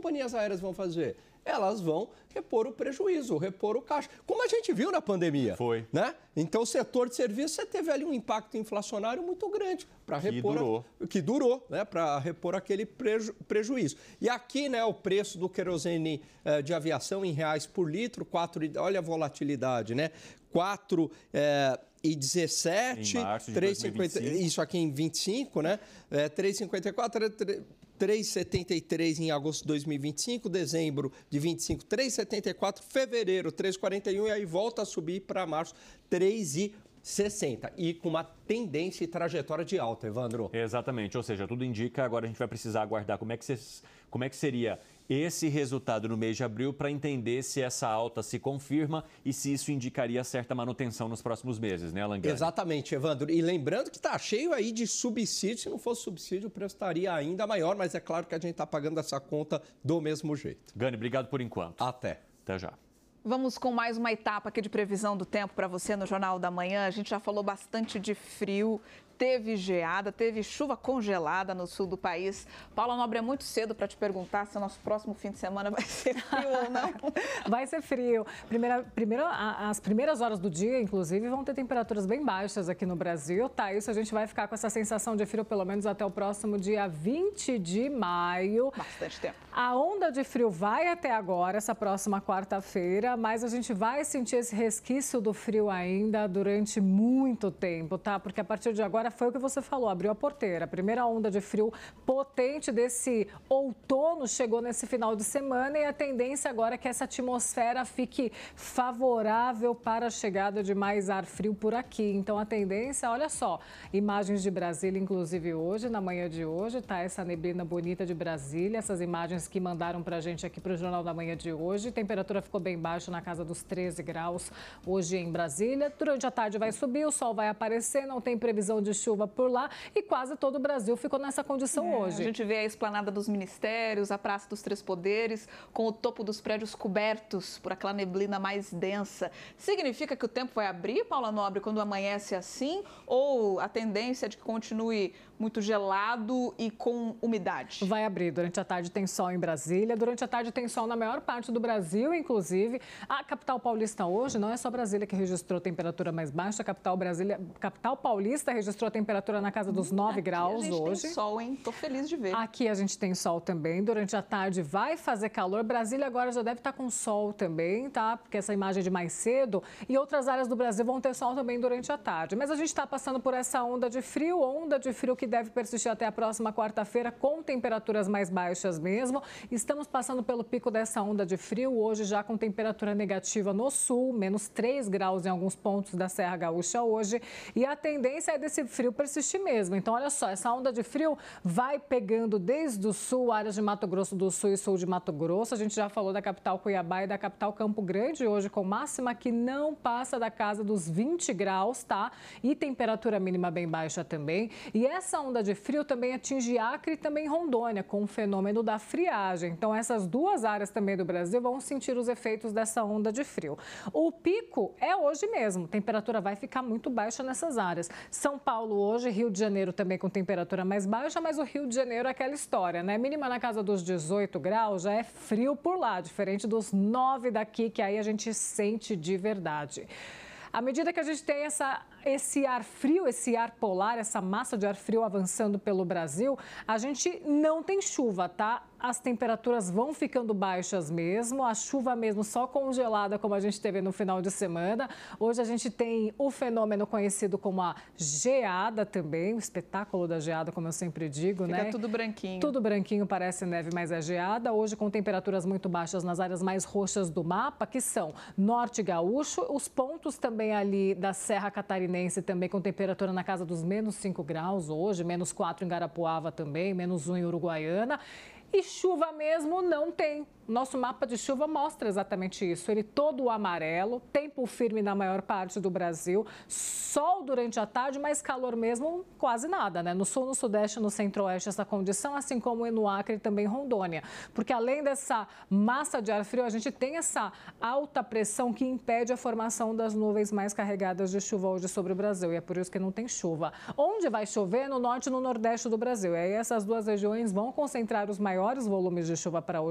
companhias aéreas vão fazer? Elas vão repor o prejuízo, repor o caixa, como a gente viu na pandemia. Foi. Né? Então, o setor de serviços, você teve ali um impacto inflacionário muito grande para repor... Que durou, né? Para repor aquele prejuízo. E aqui, né, o preço do querosene de aviação em reais por litro, olha a volatilidade, né? 4,17, 3,50, isso aqui em 25, né? 3,54, 3,73 em agosto de 2025, dezembro de 25, 3,74, fevereiro 3,41 e aí volta a subir para março 3,60 e com uma tendência e trajetória de alta, Evandro. Exatamente, ou seja, tudo indica, agora a gente vai precisar aguardar como é que seria esse resultado no mês de abril para entender se essa alta se confirma e se isso indicaria certa manutenção nos próximos meses, né, Langani? Exatamente, Evandro. E lembrando que está cheio aí de subsídio. Se não fosse subsídio, o preço estaria ainda maior, mas é claro que a gente está pagando essa conta do mesmo jeito. Gani, obrigado por enquanto. Até já. Vamos com mais uma etapa aqui de previsão do tempo para você no Jornal da Manhã. A gente já falou bastante de frio. Teve geada, teve chuva congelada no sul do país. Paula Nobre, é muito cedo para te perguntar se o nosso próximo fim de semana vai ser frio ou não. Vai ser frio. As primeiras horas do dia, inclusive, vão ter temperaturas bem baixas aqui no Brasil, tá? Isso a gente vai ficar com essa sensação de frio pelo menos até o próximo dia 20 de maio. Bastante tempo. A onda de frio vai até agora, essa próxima quarta-feira, mas a gente vai sentir esse resquício do frio ainda durante muito tempo, tá? Porque a partir de agora foi o que você falou, abriu a porteira. A primeira onda de frio potente desse outono chegou nesse final de semana e a tendência agora é que essa atmosfera fique favorável para a chegada de mais ar frio por aqui. Então a tendência, olha só, imagens de Brasília, inclusive hoje, na manhã de hoje, tá essa neblina bonita de Brasília, essas imagens que mandaram pra gente aqui pro Jornal da Manhã de hoje. A temperatura ficou bem baixa na casa dos 13 graus hoje em Brasília. Durante a tarde vai subir, o sol vai aparecer, não tem previsão de chuva por lá e quase todo o Brasil ficou nessa condição hoje. A gente vê a esplanada dos ministérios, a Praça dos Três Poderes, com o topo dos prédios cobertos por aquela neblina mais densa. Significa que o tempo vai abrir, Paula Nobre, quando amanhece assim? Ou a tendência é de que continue muito gelado e com umidade? Vai abrir. Durante a tarde tem sol em Brasília, durante a tarde tem sol na maior parte do Brasil, inclusive. A capital paulista hoje, não é só Brasília que registrou temperatura mais baixa, a capital paulista registrou temperatura na casa dos 9 graus hoje. Aqui a gente tem sol, hein? Tô feliz de ver. Aqui a gente tem sol também. Durante a tarde vai fazer calor. Brasília agora já deve estar com sol também, tá? Porque essa imagem é de mais cedo. E outras áreas do Brasil vão ter sol também durante a tarde. Mas a gente está passando por essa onda de frio que deve persistir até a próxima quarta-feira, com temperaturas mais baixas mesmo. Estamos passando pelo pico dessa onda de frio, hoje já com temperatura negativa no sul, menos 3 graus em alguns pontos da Serra Gaúcha hoje. E a tendência é desse frio persistir mesmo. Então, olha só, essa onda de frio vai pegando desde o sul, áreas de Mato Grosso do Sul e sul de Mato Grosso. A gente já falou da capital Cuiabá e da capital Campo Grande hoje, com máxima que não passa da casa dos 20 graus, tá? E temperatura mínima bem baixa também. E essa onda de frio também atinge Acre e também Rondônia, com o fenômeno da friagem. Então, essas duas áreas também do Brasil vão sentir os efeitos dessa onda de frio. O pico é hoje mesmo. A temperatura vai ficar muito baixa nessas áreas. São Paulo hoje, Rio de Janeiro também com temperatura mais baixa, mas o Rio de Janeiro é aquela história, né? Mínima na casa dos 18 graus, já é frio por lá, diferente dos 9 daqui, que aí a gente sente de verdade. À medida que a gente tem esse ar frio, esse ar polar, essa massa de ar frio avançando pelo Brasil, a gente não tem chuva, tá? As temperaturas vão ficando baixas mesmo, a chuva mesmo só congelada, como a gente teve no final de semana. Hoje a gente tem o fenômeno conhecido como a geada também, o espetáculo da geada, como eu sempre digo, né? Fica tudo branquinho. Tudo branquinho, parece neve, mas é geada. Hoje com temperaturas muito baixas nas áreas mais roxas do mapa, que são Norte Gaúcho, os pontos também ali da Serra Catarinense, também com temperatura na casa dos menos 5 graus hoje, menos 4 em Garapuava também, menos 1 em Uruguaiana. E chuva mesmo não tem. Nosso mapa de chuva mostra exatamente isso. Ele todo amarelo, tempo firme na maior parte do Brasil, sol durante a tarde, mas calor mesmo quase nada, né? No sul, no sudeste, no centro-oeste, essa condição, assim como no Acre e também Rondônia. Porque além dessa massa de ar frio, a gente tem essa alta pressão que impede a formação das nuvens mais carregadas de chuva hoje sobre o Brasil. E é por isso que não tem chuva. Onde vai chover? No norte e no nordeste do Brasil. E aí essas duas regiões vão concentrar os maiores volumes de chuva para hoje.